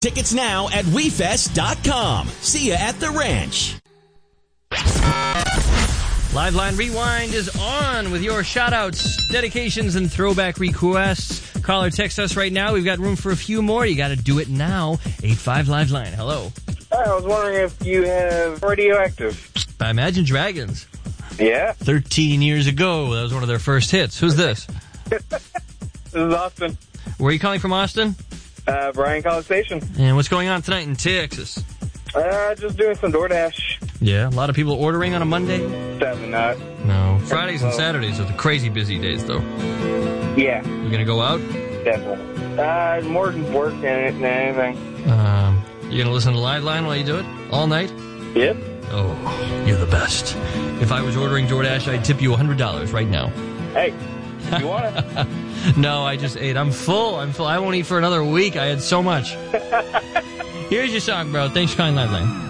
Tickets now at WeFest.com. See you at the ranch. Live Line Rewind is on with your shout-outs, dedications, and throwback requests. Call or text us right now. We've got room for a few more. You got to do it now. 85 Live Line. Hello. Hi, I was wondering if you have Radioactive. By Imagine Dragons. Yeah. 13 years ago. That was one of their first hits. Who's this? This is Austin. Where are you calling from, Austin? Bryan College Station. And what's going on tonight in Texas? Just doing some DoorDash. Yeah, a lot of people ordering on a Monday? Sadly not. No. Fridays and Saturdays are the crazy busy days, though. Yeah. You gonna go out? Definitely. More work than anything. You gonna listen to Live Line while you do it? All night? Yep. Oh, you're the best. If I was ordering DoorDash, I'd tip you $100 right now. Hey, you want it? No, I just ate. I'm full. I won't eat for another week. I had so much. Here's your song, bro. Thanks for calling Live Line.